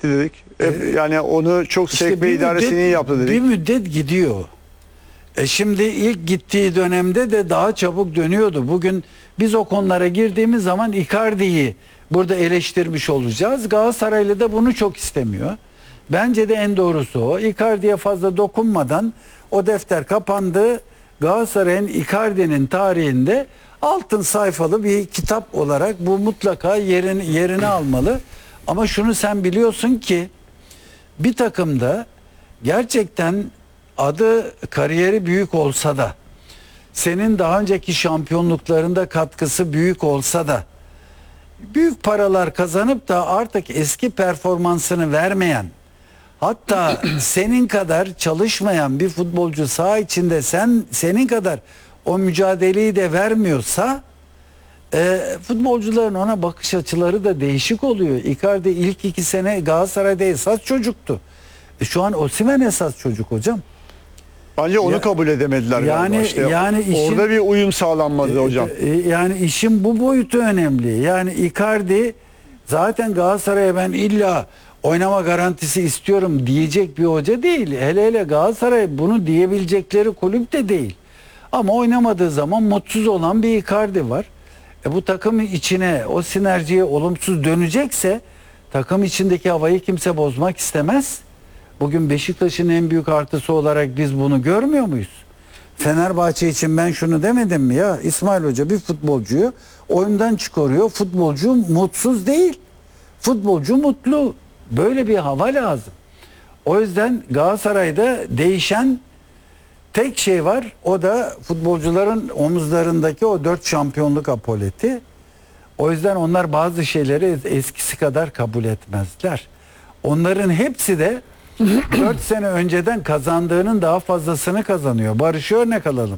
gitti dedik. Yani onu çok İşte sevk ve idaresini iyi yaptı dedik. Bir müddet gidiyor. Şimdi ilk gittiği dönemde de daha çabuk dönüyordu. Bugün biz o konulara girdiğimiz zaman Icardi'yi burada eleştirmiş olacağız. Galatasaraylı da bunu çok istemiyor. Bence de en doğrusu o. Icardi'ye fazla dokunmadan o defter kapandı. Galatasaray'ın Icardi'nin tarihinde altın sayfalı bir kitap olarak bu mutlaka yerini almalı. Ama şunu sen biliyorsun ki bir takımda gerçekten adı kariyeri büyük olsa da senin daha önceki şampiyonluklarında katkısı büyük olsa da büyük paralar kazanıp da artık eski performansını vermeyen, hatta senin kadar çalışmayan bir futbolcu saha içinde senin kadar o mücadeleyi de vermiyorsa futbolcuların ona bakış açıları da değişik oluyor. Icardi ilk 2 sene Galatasaray'da esas çocuktu. Şu an Osimhen esas çocuk hocam. Bence onu kabul edemediler galiba. Yani orada bir uyum sağlanmadı hocam. Yani işin bu boyutu önemli. Yani Icardi zaten Galatasaray'a ben illa oynama garantisi istiyorum diyecek bir hoca değil. Hele hele Galatasaray bunu diyebilecekleri kulüp de değil. Ama oynamadığı zaman mutsuz olan bir Icardi var. Bu takım içine o sinerjiye olumsuz dönecekse takım içindeki havayı kimse bozmak istemez. Bugün Beşiktaş'ın en büyük artısı olarak biz bunu görmüyor muyuz? Fenerbahçe için ben şunu demedim mi ya? İsmail Hoca bir futbolcuyu oyundan çıkarıyor. Futbolcu mutsuz değil. Futbolcu mutlu. Böyle bir hava lazım. O yüzden Galatasaray'da değişen tek şey var. O da futbolcuların omuzlarındaki o 4 şampiyonluk apoleti. O yüzden onlar bazı şeyleri eskisi kadar kabul etmezler. Onların hepsi de 4 sene önceden kazandığının daha fazlasını kazanıyor. Barış'ı örnek alalım.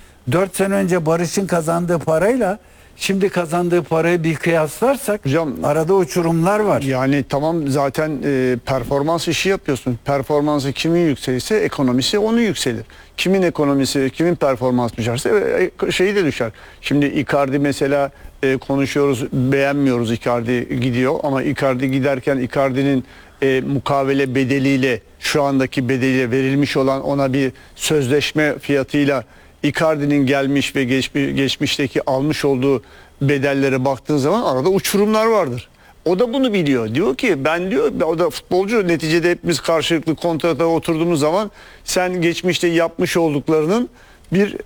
4 sene önce Barış'ın kazandığı parayla şimdi kazandığı parayı bir kıyaslarsak hocam, arada uçurumlar var. Yani tamam zaten performans işi yapıyorsun. Performansı kimin yükselirse ekonomisi onun yükselir. Kimin ekonomisi, kimin performans düşerse şeyi de düşer. Şimdi Icardi mesela konuşuyoruz, beğenmiyoruz, Icardi gidiyor ama Icardi giderken Icardi'nin mukavele bedeliyle, şu andaki bedeliyle verilmiş olan ona bir sözleşme fiyatıyla Icardi'nin gelmiş ve geçmişteki almış olduğu bedellere baktığın zaman arada uçurumlar vardır. O da bunu biliyor. Diyor ki ben diyor, o da futbolcu, neticede hepimiz karşılıklı kontrata oturduğumuz zaman sen geçmişte yapmış olduklarının bir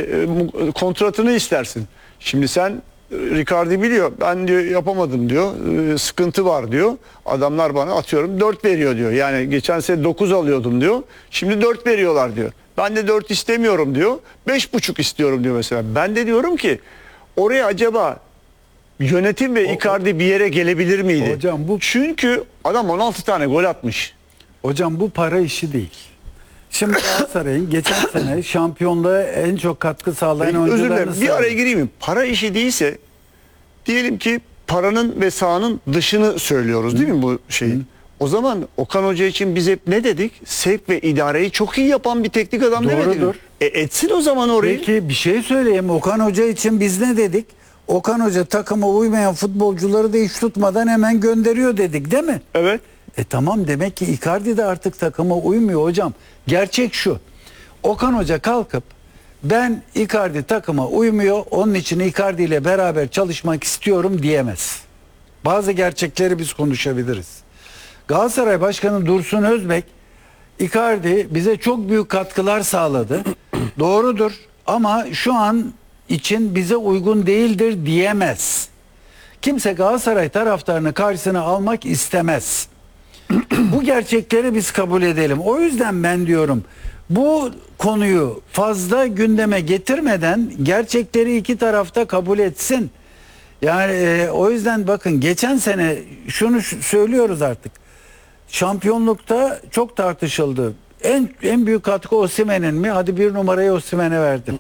kontratını istersin. Şimdi sen Icardi biliyor. Ben diyor yapamadım diyor. Sıkıntı var diyor. Adamlar bana atıyorum 4 veriyor diyor. Yani geçen sene 9 alıyordum diyor. Şimdi 4 veriyorlar diyor. Ben de 4 istemiyorum diyor. 5,5 istiyorum diyor mesela. Ben de diyorum ki oraya acaba yönetim ve Icardi bir yere gelebilir miydi? Hocam çünkü adam 16 tane gol atmış. Hocam bu para işi değil. Şimdi Galatasaray'ın geçen sene şampiyonluğa en çok katkı sağlayan oyuncularını Özür dilerim, bir araya gireyim mi? Para işi değilse diyelim ki paranın ve sahanın dışını söylüyoruz değil mi bu şeyi? O zaman Okan Hoca için biz hep ne dedik? Sevk ve idareyi çok iyi yapan bir teknik adam demedik mi? Etsin o zaman orayı. Peki bir şey söyleyeyim. Okan Hoca için biz ne dedik? Okan Hoca takıma uymayan futbolcuları da hiç tutmadan hemen gönderiyor dedik değil mi? Evet. Tamam, demek ki Icardi de artık takıma uymuyor hocam. Gerçek şu. Okan Hoca kalkıp ben Icardi takıma uymuyor, onun için Icardi ile beraber çalışmak istiyorum diyemez. Bazı gerçekleri biz konuşabiliriz. Galatasaray Başkanı Dursun Özbek, Icardi bize çok büyük katkılar sağladı. Doğrudur ama şu an için bize uygun değildir diyemez. Kimse Galatasaray taraftarını karşısına almak istemez. Bu gerçekleri biz kabul edelim. O yüzden ben diyorum bu konuyu fazla gündeme getirmeden gerçekleri iki tarafta kabul etsin. Yani o yüzden bakın geçen sene şunu söylüyoruz artık. Şampiyonlukta çok tartışıldı. En büyük katkı Osimhen'in mi? Hadi 1 numarayı Osimhen'e verdim.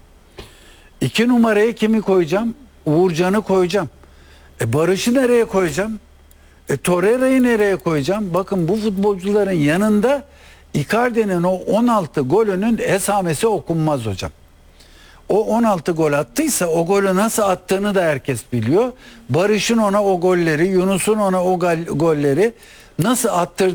2 numaraya kimi koyacağım? Uğurcan'ı koyacağım. Barış'ı nereye koyacağım? Torreira'yı nereye koyacağım? Bakın bu futbolcuların yanında Icardi'nin o 16 golünün esamesi okunmaz hocam. O 16 gol attıysa o golü nasıl attığını da herkes biliyor. Barış'ın ona o golleri, Yunus'un ona o golleri nasıl attırdığını